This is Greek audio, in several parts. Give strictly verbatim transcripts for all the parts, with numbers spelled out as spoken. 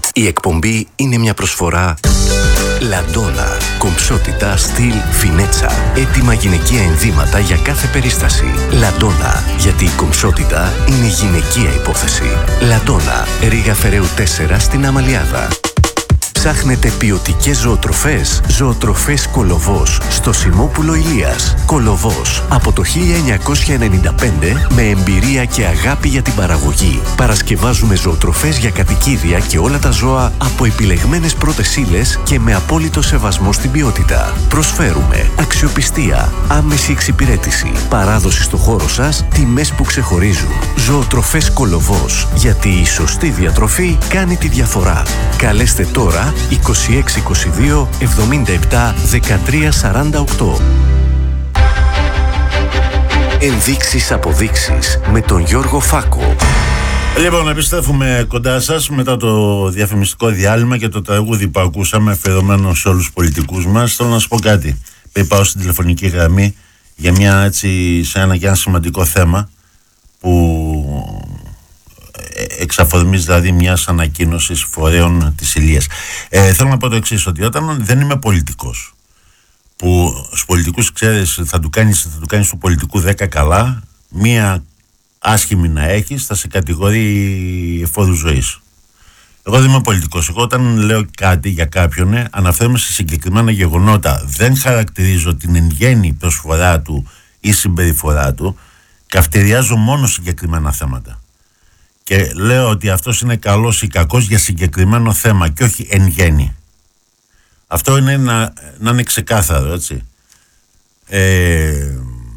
Η εκπομπή είναι μια προσφορά Λαντόνα. Κομψότητα, στυλ, φινέτσα. Έτοιμα γυναικεία ενδύματα για κάθε περίσταση. Λαντόνα. Γιατί η κομψότητα είναι γυναικεία υπόθεση. Λαντόνα. Ρήγα Φεραίου τέσσερα στην Αμαλιάδα. Ψάχνετε ποιοτικές ζωοτροφές? Ζωοτροφές Κολοβός στο Σιμόπουλο Ηλίας. Κολοβός από το χίλια εννιακόσια ενενήντα πέντε με εμπειρία και αγάπη για την παραγωγή. Παρασκευάζουμε ζωοτροφές για κατοικίδια και όλα τα ζώα από επιλεγμένες πρώτες ύλες και με απόλυτο σεβασμό στην ποιότητα. Προσφέρουμε αξιοπιστία, άμεση εξυπηρέτηση, παράδοση στο χώρο σας, τιμές που ξεχωρίζουν. Ζωοτροφές Κολοβός. Γιατί η σωστή διατροφή κάνει τη διαφορά. Καλέστε τώρα είκοσι έξι είκοσι δύο εβδομήντα επτά δεκατρία σαράντα οκτώ. Ενδείξεις αποδείξεις με τον Γιώργο Φάκο. Λοιπόν, επιστρέφουμε κοντά σας μετά το διαφημιστικό διάλειμμα και το τραγούδι που ακούσαμε αφιερωμένο σε όλους τους πολιτικούς μας. Θέλω να σου πω κάτι. Πριν πάω στην τηλεφωνική γραμμή για μια έτσι, σε ένα και ένα σημαντικό θέμα που εξαφορμής δηλαδή μιας ανακοίνωσης φορέων της Ηλίας. Ε, θέλω να πω το εξής, ότι όταν δεν είμαι πολιτικός, που στους πολιτικούς ξέρεις θα του κάνεις, θα του κάνεις του πολιτικού δέκα καλά, μία άσχημη να έχεις θα σε κατηγορεί εφόρου ζωής. Εγώ δεν είμαι πολιτικός. Εγώ όταν λέω κάτι για κάποιον, ε, αναφέρομαι σε συγκεκριμένα γεγονότα. Δεν χαρακτηρίζω την εν γέννη προσφορά του ή συμπεριφορά του. Καυτηριάζω μόνο συγκεκριμένα θέματα. Και λέω ότι αυτός είναι καλός ή κακός για συγκεκριμένο θέμα και όχι εν γέννη. Αυτό είναι να, να είναι ξεκάθαρο, έτσι. Ε,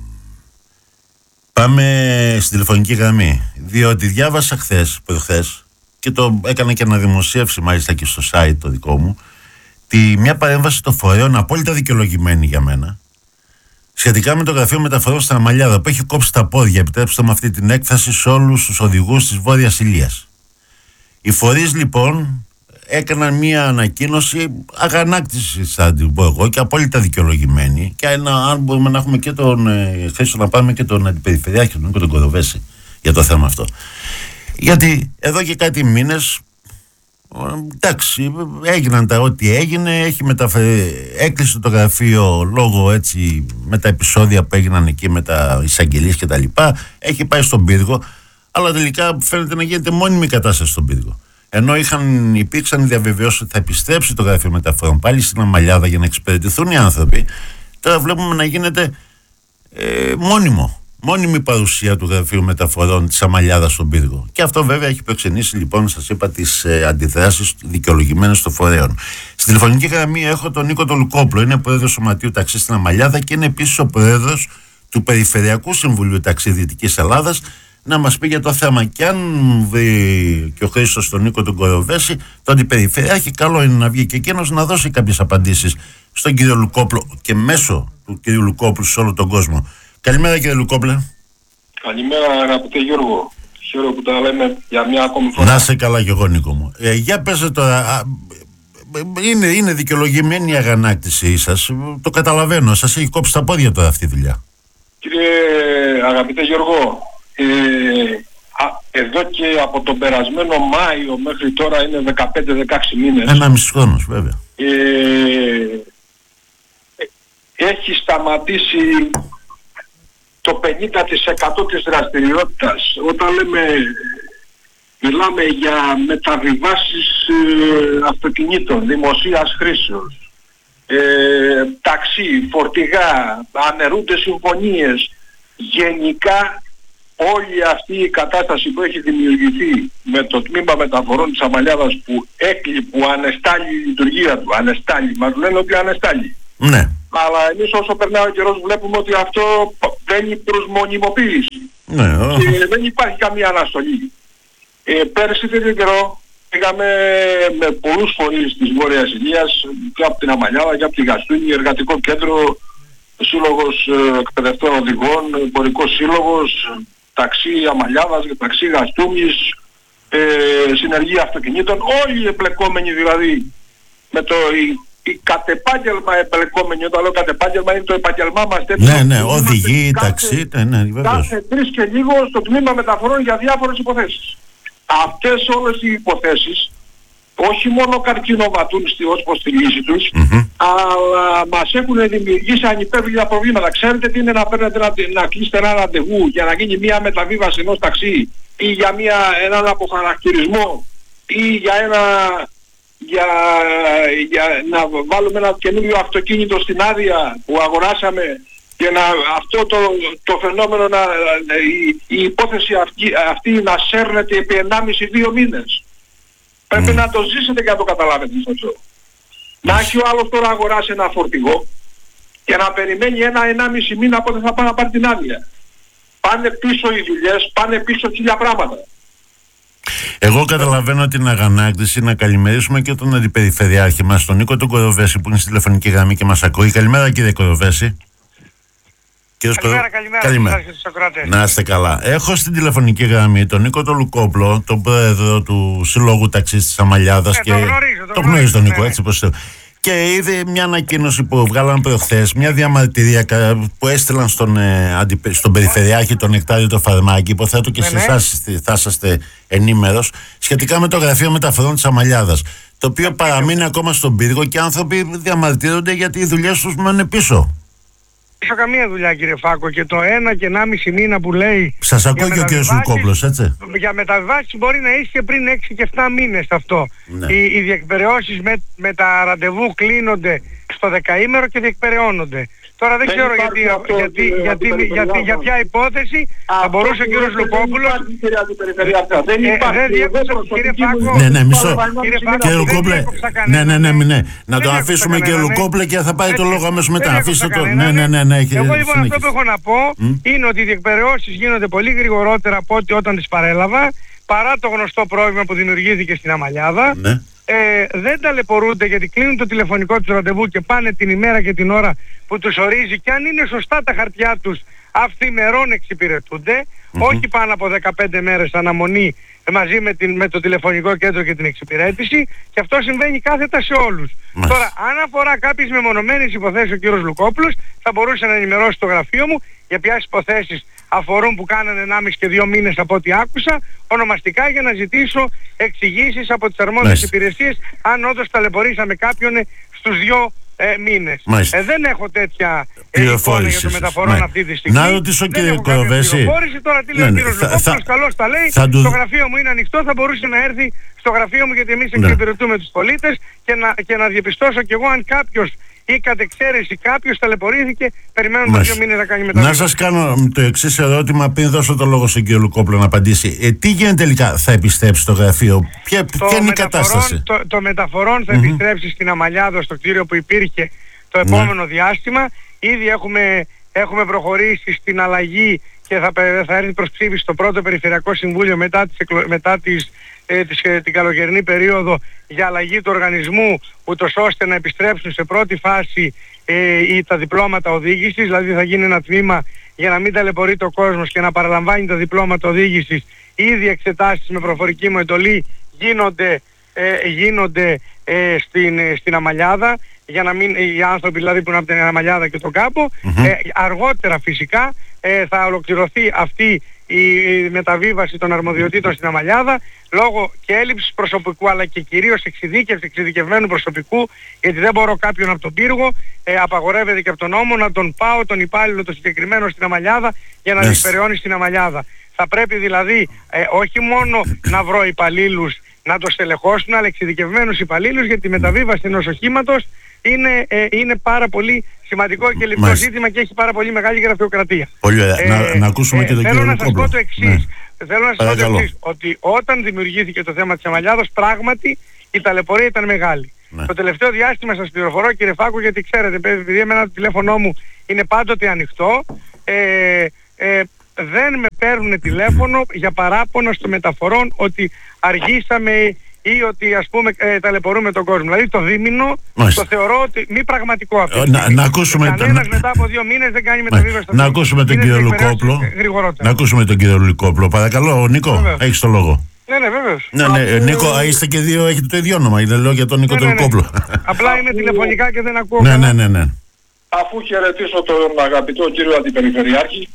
πάμε στην τηλεφωνική γραμμή. Διότι διάβασα χθες, προχθές, και το έκανα και ένα δημοσίευση μάλιστα και στο site το δικό μου, τη, μια παρέμβαση των φορέων απόλυτα δικαιολογημένη για μένα, σχετικά με το Γραφείο Μεταφορών στην Αμαλιάδα, που έχει κόψει τα πόδια, επιτρέψτε με αυτή την έκφραση, σε όλους τους οδηγούς της Βόρειας Ηλίας. Οι φορείς λοιπόν έκαναν μία ανακοίνωση αγανάκτησης, θα την πω εγώ, και απόλυτα δικαιολογημένη. Και ένα, αν μπορούμε να έχουμε και τον ε, Χρήστο, να πάμε και τον Αντιπεριφερειάρχη, τον Νίκο τον Κοροβέση, για το θέμα αυτό. Γιατί εδώ και κάτι μήνες, εντάξει, έγιναν τα ό,τι έγινε, έχει μεταφερει... έκλεισε το γραφείο λόγω έτσι με τα επεισόδια που έγιναν εκεί με τα εισαγγελίες και τα λοιπά, έχει πάει στον πύργο, αλλά τελικά φαίνεται να γίνεται μόνιμη κατάσταση στον πύργο. Ενώ είχαν, υπήρξαν διαβεβαιώσεις ότι θα επιστρέψει το γραφείο μεταφορών πάλι στην Αμαλιάδα για να εξυπηρετηθούν οι άνθρωποι, τώρα βλέπουμε να γίνεται ε, μόνιμο. Μόνιμη παρουσία του Γραφείου Μεταφορών της Αμαλιάδας στον πύργο. Και αυτό βέβαια έχει προξενήσει, λοιπόν, σας είπα, τις ε, αντιδράσεις δικαιολογημένες των φορέων. Στη τηλεφωνική γραμμή έχω τον Νίκο τον Λουκόπλο, είναι πρόεδρος Σωματείου Ταξί στην Αμαλιάδα και είναι επίσης ο πρόεδρος του Περιφερειακού Συμβουλίου Ταξί Δυτικής Ελλάδας, να μας πει για το θέμα. Και αν βρει και ο Χρήστος τον Νίκο τον Κοροβέση, το Αντιπεριφερειάρχη, καλό είναι να βγει και εκείνος να δώσει κάποιες απαντήσεις στον κύριο Λουκόπλο και μέσω του κύριου Λουκόπλου σε όλο τον κόσμο. Καλημέρα κύριε Λουκόπλε. Καλημέρα αγαπητέ Γιώργο. Χαίρομαι που τα λέμε για μια ακόμη φορά. Να είσαι καλά και εγώ Νίκο μου. Ε, για πέστε τώρα, α, είναι, είναι δικαιολογημένη η αγανάκτησή σας. Το καταλαβαίνω, σας έχει κόψει τα πόδια τώρα αυτή η δουλειά. Κύριε αγαπητέ Γιώργο, ε, α, εδώ και από τον περασμένο Μάιο μέχρι τώρα είναι δεκαπέντε δεκαέξι μήνες. Ένα μισή χρόνος βέβαια. Ε, έχει σταματήσει το πενήντα τοις εκατό της δραστηριότητας. Όταν λέμε, μιλάμε για μεταβιβάσεις ε, αυτοκινήτων, δημοσίας χρήσεως, ε, ταξί, φορτηγά, αναιρούνται συμφωνίες. Γενικά όλη αυτή η κατάσταση που έχει δημιουργηθεί με το τμήμα μεταφορών της Αμαλιάδας που έκλει, που ανεστάλλει η λειτουργία του, ανεστάλλει, μας λένε ότι ανεστάλλει. Ναι. Αλλά εμείς όσο περνάει ο καιρός βλέπουμε ότι αυτό βαίνει προς μονιμοποίηση. Ναι, και δεν υπάρχει καμία αναστολή. Ε, πέρσι τέτοιο καιρό πήγαμε με πολλούς φορείς της Βόρειας Ηλίας και από την Αμαλιάδα και από τη Γαστούνη, εργατικό κέντρο, σύλλογος εκπαιδευτών οδηγών, εμπορικός σύλλογος, ταξί Αμαλιάδας και ταξί Γαστούνης, ε, συνεργεία αυτοκινήτων, όλοι οι εμπλεκόμενοι δηλαδή με το... Οι κατεπάγγελμα εμπλεκόμενοι, όταν λέω κατεπάγγελμα είναι το επαγγελμά μας τέτοιο. Ναι, ναι, οδηγοί, ταξί, ναι, ναι, βεβαίως. Κάθε τρεις και λίγο στο τμήμα μεταφορών για διάφορες υποθέσεις. Αυτές όλες οι υποθέσεις όχι μόνο καρκινοβατούν στη, ως προς τη λύση τους, mm-hmm. αλλά μας έχουν δημιουργήσει ανυπέρβλητα προβλήματα. Ξέρετε τι είναι να παίρνετε να, να κλείσετε ένα ραντεβού για να γίνει μια μεταβίβαση ενός ταξί ή για μια, έναν αποχαρακτηρισμό ή για, ένα, για, για να βάλουμε ένα καινούριο αυτοκίνητο στην άδεια που αγοράσαμε και να, αυτό το, το φαινόμενο, να, η, η υπόθεση αυτή, αυτή να σέρνεται επί ενάμιση δύο μήνες. Πρέπει mm. να το ζήσετε και να το καταλάβετε αυτό. Να έχει ο άλλος τώρα αγοράσει ένα φορτηγό και να περιμένει ένα ενάμιση μήνα πότε θα πάει να πάρει την άδεια. Πάνε πίσω οι δουλειές, πάνε πίσω χίλια πράγματα. Εγώ καταλαβαίνω την αγανάκτηση. Να καλημερίσουμε και τον αντιπεριφερειάρχη μας, τον Νίκο τον Κοροβέση, που είναι στη τηλεφωνική γραμμή και μας ακούει. Καλημέρα κύριε Κοροβέση. Καλημέρα, καλημέρα, καλημέρα. Να είστε καλά. Έχω στην τηλεφωνική γραμμή τον Νίκο τον Λουκόπλο, τον πρόεδρο του Συλλόγου Ταξής της Αμαλιάδας. Ε, και... Το γνωρίζω, το το γνωρίζω τον Νίκο, ναι. έτσι πως. Και είδε μια ανακοίνωση που βγάλαν προχθές, μια διαμαρτυρία που έστειλαν στον, ε, αντιπε... στον Περιφερειάρχη τον Νεκτάριο το Φαρμάκη. Υποθέτω και ναι, σε εσάς ναι. θα είσαστε ενήμερος, σχετικά με το Γραφείο Μεταφορών της Αμαλιάδας, το οποίο ναι, παραμείνει ναι. ακόμα στον πύργο και άνθρωποι διαμαρτύρονται γιατί οι δουλειές τους μένουν πίσω. Είχα καμία δουλειά κύριε Φάκο και το ένα και ενάμιση μήνα που λέει... Σας ακούει και ο κύριος Λουκόπλος, έτσι. Για μεταβιβάσεις μπορεί να ίσχυε πριν έξι και επτά μήνες αυτό. Ναι. Οι, οι διεκπεραιώσεις με, με τα ραντεβού κλείνονται στο δεκαήμερο και διεκπεραιώνονται. Τώρα δεν, δεν ξέρω γιατί, αυτό, γιατί, γιατί, γιατί, γιατί, γιατί, για ποια υπόθεση αυτό θα μπορούσε ο κύριος Λουκόπουλος... Δεν υπάρχει. Κύριε Φάκο... Ναι, ναι, μισό. Κύριε Λουκόπλε, ναι, ναι, ναι, ναι. Να το αφήσουμε κύριε Λουκόπλε και θα πάρει το λόγο αμέσως μετά. Αφήστε το. Ναι, ναι, ναι, ναι. Εγώ λοιπόν αυτό που έχω να πω είναι ότι οι διεκπεραιώσεις γίνονται πολύ γρηγορότερα από ό,τι όταν τις παρέλαβα, παρά το γνωστό πρόβλημα που δημιουργήθηκε στην Αμαλιάδα. Ε, δεν ταλαιπωρούνται γιατί κλείνουν το τηλεφωνικό τους ραντεβού και πάνε την ημέρα και την ώρα που τους ορίζει, και αν είναι σωστά τα χαρτιά τους αυθημερών εξυπηρετούνται, mm-hmm. όχι πάνω από δεκαπέντε μέρες αναμονή μαζί με, την, με το τηλεφωνικό κέντρο και την εξυπηρέτηση, και αυτό συμβαίνει κάθετα σε όλους. Mm-hmm. Τώρα, αν αφορά κάποιες μεμονωμένες υποθέσεις ο κύριος Λουκόπουλος, θα μπορούσε να ενημερώσει το γραφείο μου για ποιες υποθέσεις αφορούν που κάνανε ενάμιση και δύο μήνες από ό,τι άκουσα, ονομαστικά, για να ζητήσω εξηγήσεις από τις αρμόδιες yes. υπηρεσίες αν όντως ταλαιπωρήσαμε κάποιον στους δύο ε, μήνες. Ε, δεν έχω τέτοια εικόνα για το μεταφορών ναι. αυτή τη στιγμή. Να ρωτήσω κύριε Κοροβέση. Τώρα τι λέει ο κύριος Λουκόπουλος, καλώς τα λέει. Θα το του... γραφείο μου είναι ανοιχτό, θα μπορούσε να έρθει στο γραφείο μου, γιατί εμείς ναι. εξυπηρετούμε τους πολίτες, και να, και να διαπιστώσω κι εγώ αν κάποιος ή κατ' εξαίρεση κάποιος ταλαιπωρήθηκε περιμένοντας δύο μήνες να κάνει μεταβίβαση. Να σας κάνω το εξής ερώτημα πριν δώσω το λόγο στον κύριο Λουκόπλο να απαντήσει. Ε, τι γίνεται τελικά, θα επιστρέψει το γραφείο, ποια, το ποια είναι η κατάσταση? Το, το μεταφορών θα mm-hmm. επιστρέψει στην Αμαλιάδα, στο κτίριο που υπήρχε το επόμενο mm. διάστημα. Ήδη έχουμε, έχουμε προχωρήσει στην αλλαγή και θα, θα έρθει προς ψήφιση στο πρώτο Περιφερειακό Συμβούλιο μετά, τις, μετά τις, ε, τις, ε, την καλοκαιρινή περίοδο για αλλαγή του οργανισμού, ούτως ώστε να επιστρέψουν σε πρώτη φάση ε, τα διπλώματα οδήγησης. Δηλαδή θα γίνει ένα τμήμα για να μην ταλαιπωρείται ο κόσμος και να παραλαμβάνει τα διπλώματα οδήγησης. Ήδη εξετάσεις με προφορική μου εντολή γίνονται, ε, γίνονται ε, στην, ε, στην Αμαλιάδα, για να μην, οι άνθρωποι δηλαδή που είναι από την Αμαλιάδα και τον Κάπο. Mm-hmm. Ε, αργότερα φυσικά ε, θα ολοκληρωθεί αυτή η, η μεταβίβαση των αρμοδιοτήτων στην Αμαλιάδα, λόγω και έλλειψης προσωπικού αλλά και κυρίως εξειδίκευσης, εξειδικευμένου προσωπικού, γιατί δεν μπορώ κάποιον από τον πύργο, ε, απαγορεύεται και από τον νόμο, να τον πάω τον υπάλληλο το συγκεκριμένο στην Αμαλιάδα για να yes. διεκπεραιώνει στην Αμαλιάδα. Θα πρέπει δηλαδή ε, όχι μόνο να βρω υπαλλήλους να το στελεχώσουν, αλλά εξειδικευμένους υπαλλήλους, γιατί η μεταβίβαση ενός οχήματος είναι, ε, είναι πάρα πολύ σημαντικό και λεπτό ζήτημα και έχει πάρα πολύ μεγάλη γραφειοκρατία. Πολύ ωραία. Ε, να, να ακούσουμε ε, και τον κύριο Λουκόπλο. Θέλω να σας πω το εξής. Ναι. Θέλω να σας πω το εξής, ότι όταν δημιουργήθηκε το θέμα της Αμαλιάδος, πράγματι η ταλαιπωρία ήταν μεγάλη. Ναι. Το τελευταίο διάστημα σας πληροφορώ κύριε Φάκου, γιατί ξέρετε, επειδή εμένα το τηλέφωνο μου είναι πάντοτε ανοιχτό, ε, ε, δεν με παίρνουν τηλέφωνο για παράπονα στο μεταφορών ότι αργήσαμε ή ότι ας πούμε ε, ταλαιπωρούμε τον κόσμο. Δηλαδή το δίμηνο το θεωρώ ότι μη πραγματικό αυτό. Να, να ακούσουμε τον... Κανένας μετά από δύο μήνες δεν κάνει μεταβίβαση. Να ακούσουμε τον κύριο Λουκόπλο. Να ακούσουμε τον κύριο Λουκόπλο. Παρακαλώ, Νίκο, βεβαίως. Έχεις το λόγο. Ναι, ναι, βέβαιως. Ναι, ναι, ε, Νίκο, είστε και δύο, έχετε το ίδιο όνομα. Είναι λέω για τον Νίκο ναι, τον ναι, Λουκόπλο. Ναι. Απλά είμαι τηλεφωνικά και δεν ακούω. Ναι, ναι, ναι, ναι. Αφού χαιρετήσω τον αγαπητό κύριο Αντιπεριφερειάρχη,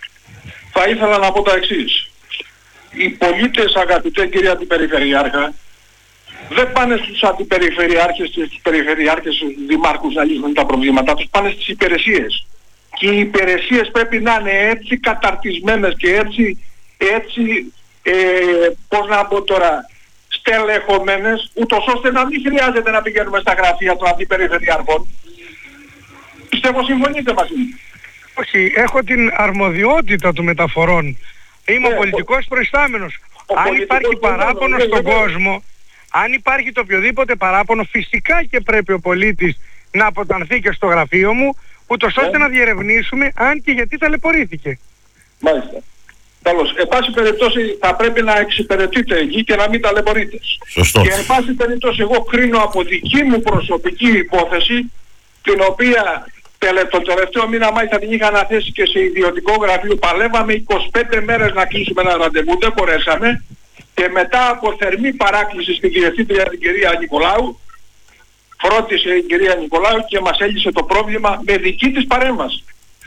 θα ήθελα να πω τα εξής. Οι πολίτες, αγαπητέ κύριε Αντιπεριφερειάρχα, δεν πάνε στους αντιπεριφερειάρχες, στους περιφερειάρχες, στους δημάρχους να λύσουν τα προβλήματά τους, πάνε στις υπηρεσίες. Και οι υπηρεσίες πρέπει να είναι έτσι καταρτισμένες και έτσι, έτσι ε, πώς να πω τώρα, στελεχωμένες, ούτως ώστε να μην χρειάζεται να πηγαίνουμε στα γραφεία των αντιπεριφερειάρχων. Πιστεύω συμφωνείτε μαζί μου. Όχι, έχω την αρμοδιότητα των μεταφορών. Είμαι ε, ο πολιτικός προϊστάμενος. Αν υπάρχει παράπονο ναι, στον ναι, κόσμο, αν υπάρχει το οποιοδήποτε παράπονο, φυσικά και πρέπει ο πολίτης να αποτανθεί και στο γραφείο μου, ούτως ώστε ε. να διερευνήσουμε αν και γιατί ταλαιπωρήθηκε. Μάλιστα. Καλώς. Εν πάση περιπτώσει θα πρέπει να εξυπηρετείτε εκεί και να μην ταλαιπωρείτε. Σωστό. Και εν πάση περιπτώσει εγώ κρίνω από δική μου προσωπική υπόθεση, την οποία το τελευταίο μήνα μάλιστα την είχα αναθέσει και σε ιδιωτικό γραφείο. Παλεύαμε είκοσι πέντε μέρες να κλείσουμε ένα ραντεβού, δεν μπορέσαμε. Και μετά από θερμή παράκληση στην διευθύντρια την κυρία Νικολάου, φρόντισε η κυρία Νικολάου και μας έλυσε το πρόβλημα με δική της παρέμβαση.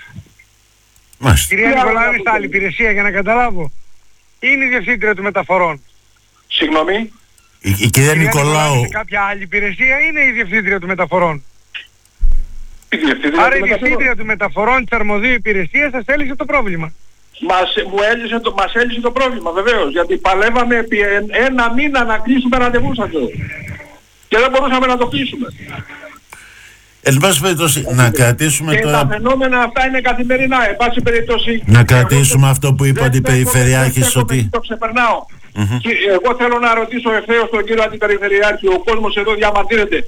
Μάλιστα. Κυρία Νικολάου είναι στα άλλη υπηρεσία για να καταλάβω. Είναι η διευθύντρια του μεταφορών. Συγγνώμη. Η, η κυρία Νικολάου... Είναι κάποια άλλη υπηρεσία, είναι η διευθύντρια του μεταφορών. Η διευθύντρια Άρα του η διευθύντρια του μεταφορών της αρμοδίου υπηρεσίας σας έλυσε το πρόβλημα. Μας, μου έλυσε το, μας έλυσε το πρόβλημα βεβαίως, γιατί παλεύαμε επί ένα μήνα να κλείσουμε ραντεβού σας και δεν μπορούσαμε να το κλείσουμε. Εν πάση περιπτώσει, να κρατήσουμε και τώρα... τα φαινόμενα αυτά είναι καθημερινά. Εν πάση περιπτώσει... Να κρατήσουμε αυτό που είπε ο Αντιπεριφερειάρχης ότι... Το ξεπερνάω. Mm-hmm. Και εγώ θέλω να ρωτήσω ευθέως τον κύριο Αντιπεριφερειάρχη, ο κόσμος εδώ διαμαρτύρεται.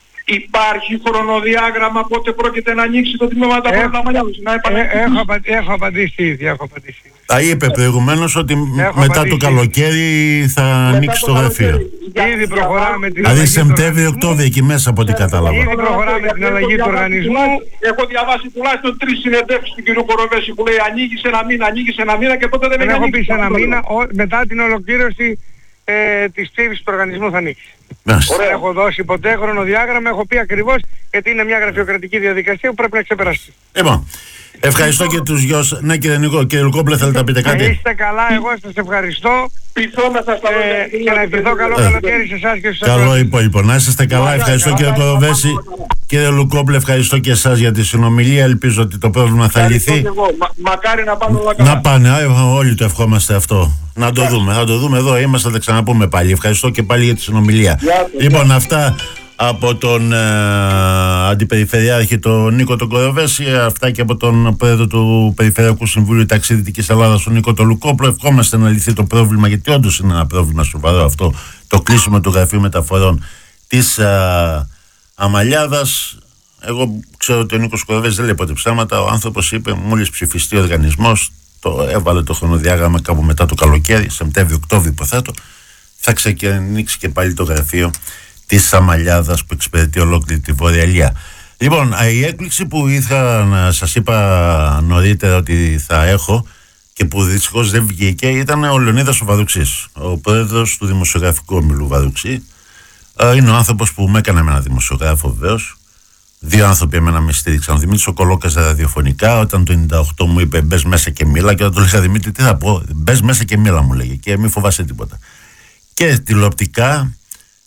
Υπάρχει χρονοδιάγραμμα πότε πρόκειται να ανοίξει το τμήμα τα πρώτα μαλλιά τους? Έχω, απα, έχω απαντήσει ήδη, έχω απαντήσει. Τα είπε προηγουμένως ότι έχω μετά απαντήσει. το καλοκαίρι θα ανοίξει το, το γραφείο. Ήδη προχωράμε την δηλαδή Σεπτέμβριο-Οκτώβριο εκεί μέσα από ό,τι κατάλαβα. Ήδη προχωράμε την αλλαγή του οργανισμού. Έχω διαβάσει τουλάχιστον τρεις συνεντεύξεις του κ. Κοροβέση που λέει ανοίγει σε ένα μήνα, ανοίγει σε ένα μήνα και τότε δεν, δεν έχει ανοίξει. Έχω πει σε ένα μήνα, ο, μετά την ολοκλήρωση ε, της ψήφισης του οργανισμού θα ανοίξει. Δεν έχω δώσει ποτέ χρονοδιάγραμμα, έχω πει ακριβώς γιατί είναι μια γραφειοκρατική διαδικασία που πρέπει να ξεπεραστεί. Λοιπόν, ευχαριστώ και τους γιος. Ναι κύριε Νικό, κύριε Λουκόπλε, θέλετε να πείτε κάτι? Είστε καλά, εγώ σας ευχαριστώ. Πισόμεθα στα ε, και να ευχηθώ καλό καλοκαίρι σε εσάς και στους Καλό ακροατές. υπόλοιπο. Να είστε καλά, ευχαριστώ κύριε Κοροβέση. Κύριε Λουκόπλε, ευχαριστώ και εσάς για τη συνομιλία. Ελπίζω ότι το πρόβλημα θα λυθεί. Μα, μακάρι να πάνε όλα καλά. Να πάνε, όλοι το ευχόμαστε αυτό. Να το δούμε, θα το δούμε εδώ. Είμαστε, θα τα ξαναπούμε πάλι. Ευχαριστώ και πάλι για τη συνομιλία. Λοιπόν, αυτά από τον ε, Αντιπεριφερειάρχη τον Νίκο τον Κοροβέση, αυτά και από τον πρόεδρο του Περιφερειακού Συμβουλίου Ταξιδιωτικής Ελλάδας τον Νίκο τον Λουκόπλο. Ευχόμαστε να λυθεί το πρόβλημα, γιατί όντως είναι ένα πρόβλημα σοβαρό αυτό το κλείσιμο του Γραφείου Μεταφορών της ε, Αμαλιάδας. Εγώ ξέρω ότι ο Νίκος Κοροβέσης δεν λέει ποτέ ψέματα. Ο άνθρωπος είπε μόλις ψηφιστεί ο οργανισμός, το έβαλε το χρονοδιάγραμμα κάπου μετά το καλοκαίρι, Σεπτέμβριο-Οκτώβριο υποθέτω, θα ξεκινήσει και πάλι το γραφείο της Αμαλιάδας που εξυπηρετεί ολόκληρη τη Βόρεια Ηλία. Λοιπόν, η έκπληξη που ήθελα να σας είπα νωρίτερα ότι θα έχω και που δυστυχώς δεν βγήκε ήταν ο Λεωνίδας ο Βαρουξής, ο πρόεδρος του Δημοσιογραφικού Ομίλου Βαρουξή. Είναι ο άνθρωπος που με έκανε με ένα δημοσιογράφο, βεβαίως. Δύο άνθρωποι εμένα με στήριξαν. Ο Δημήτρης ο Κολόκας ραδιοφωνικά, όταν το ενενήντα οκτώ μου είπε μπες μέσα και μίλα, και όταν του έλεγα Δημήτρη, τι θα πω, μπες μέσα και μίλα, μου λέγε, και μην φοβάσαι τίποτα. Και τηλεοπτικά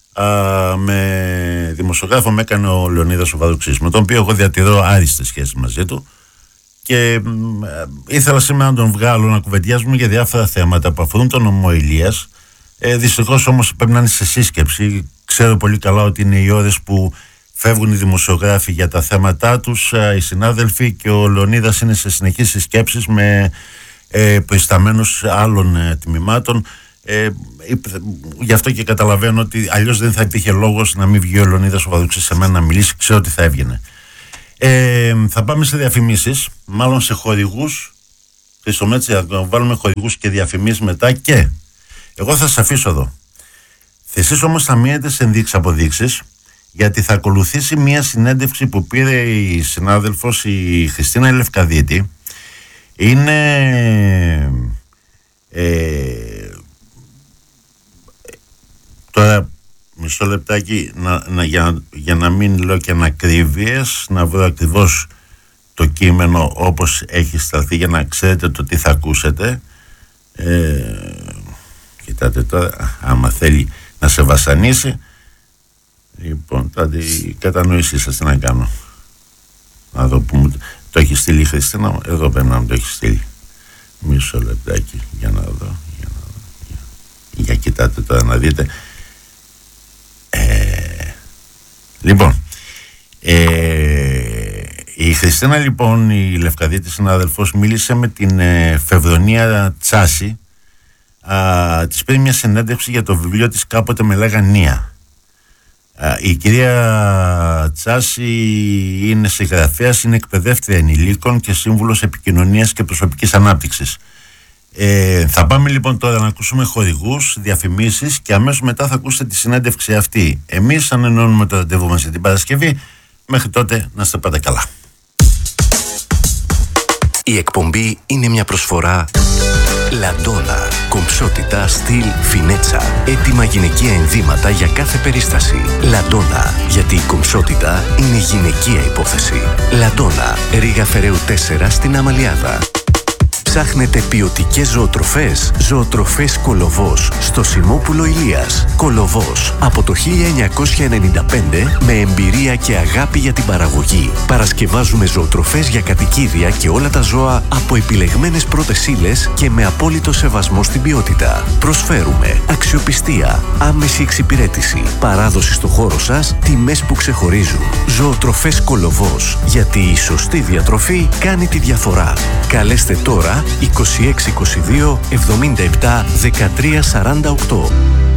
α, με δημοσιογράφο με έκανε ο Λεωνίδας ο Βαρουξής, με τον οποίο εγώ διατηρώ άριστες σχέσεις μαζί του. Και μ, ήθελα σήμερα να τον βγάλω να κουβεντιάζουμε για διάφορα θέματα που αφορούν τον νομό Ηλίας. Ε, δυστυχώς όμως πρέπει να είναι σε σύσκεψη. Ξέρω πολύ καλά ότι είναι οι ώρες που φεύγουν οι δημοσιογράφοι για τα θέματά τους, οι συνάδελφοι, και ο Λεωνίδας είναι σε συνεχείς συσκέψεις με ε, προϊσταμένους άλλων ε, τμήματων. Ε, γι' αυτό και καταλαβαίνω ότι αλλιώς δεν θα υπήρχε λόγος να μην βγει ο Λεωνίδας ο Βαρουξής σε μένα να μιλήσει. Ξέρω ότι θα έβγαινε. Ε, θα πάμε σε διαφημίσεις, μάλλον σε χορηγούς. Χρυσομέτρη, θα βάλουμε χορηγούς και διαφημίσεις μετά. Και εγώ θα σας αφήσω εδώ. Εσείς όμως θα μείνετε σε ενδείξεις αποδείξεις, γιατί θα ακολουθήσει μια συνέντευξη που πήρε η συνάδελφος η Χριστίνα Λευκαδίτη. Είναι ε, τώρα μισό λεπτάκι να, να, για, για να μην λέω και ανακρίβειες, να βρω ακριβώς το κείμενο όπως έχει σταθεί για να ξέρετε το τι θα ακούσετε. ε, κοιτάτε τώρα, άμα θέλει να σε βασανίσει Λοιπόν, τότε η κατανόησή σας τι να κάνω. Να δω που μου το έχει στείλει η Χριστίνα. Εδώ πρέπει να μου το έχει στείλει. Μισό λεπτάκι για να δω. Για, να δω. για, για κοιτάτε τώρα να δείτε. Ε, λοιπόν, ε, η Χριστίνα λοιπόν, η Λευκαδίτη συνάδελφος, μίλησε με την ε, Φεβρονία Τσάση. Α, της πήρε μια συνέντευξη για το βιβλίο της «Κάποτε με λέγαν Νία». Α, η κυρία Τσάση είναι συγγραφέας, είναι εκπαιδεύτρια ενηλίκων και σύμβουλος επικοινωνίας και προσωπικής ανάπτυξης. Ε, θα πάμε λοιπόν τώρα να ακούσουμε χορηγούς, διαφημίσεις και αμέσως μετά θα ακούσετε τη συνέντευξη αυτή. Εμείς ανανεώνουμε το ραντεβού μας για την Παρασκευή. Μέχρι τότε να είστε πάντα καλά. Η εκπομπή είναι μια προσφορά Λαντόνα. Κομψότητα, στυλ, φινέτσα. Έτοιμα γυναικεία ενδύματα για κάθε περίσταση. Λαντόνα. Γιατί η κομψότητα είναι γυναικεία υπόθεση. Λαντόνα. Ρήγα Φεραίου τέσσερα στην Αμαλιάδα. Ψάχνετε ποιοτικές ζωοτροφές? Ζωοτροφές Κολοβός στο Σιμόπουλο Ηλίας. Κολοβός από το χίλια εννιακόσια ενενήντα πέντε με εμπειρία και αγάπη για την παραγωγή. Παρασκευάζουμε ζωοτροφές για κατοικίδια και όλα τα ζώα από επιλεγμένες πρώτες ύλες και με απόλυτο σεβασμό στην ποιότητα. Προσφέρουμε αξιοπιστία, άμεση εξυπηρέτηση, παράδοση στο χώρο σας, τιμές που ξεχωρίζουν. Ζωοτροφές Κολοβός. Γιατί η σωστή διατροφή κάνει τη διαφορά. Καλέστε τώρα είκοσι έξι είκοσι δύο εβδομήντα επτά δεκατρία σαράντα οκτώ.